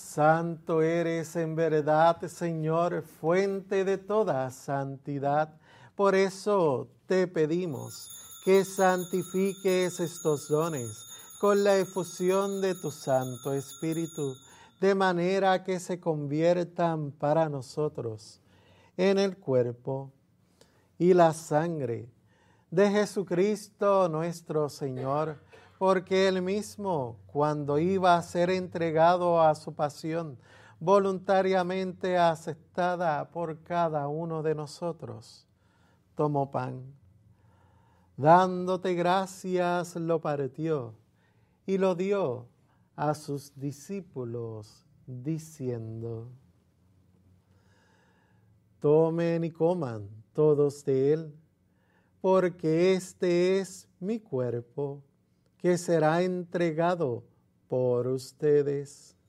Santo eres en verdad, Señor, fuente de toda santidad. Por eso te pedimos que santifiques estos dones con la efusión de tu Santo Espíritu, de manera que se conviertan para nosotros en el cuerpo y la sangre de Jesucristo nuestro Señor, porque Él mismo, cuando iba a ser entregado a su pasión, voluntariamente aceptada por cada uno de nosotros, tomó pan. Dándote gracias, lo partió y lo dio a sus discípulos, diciendo: tomen y coman todos de él, porque este es mi cuerpo, que será entregado por ustedes.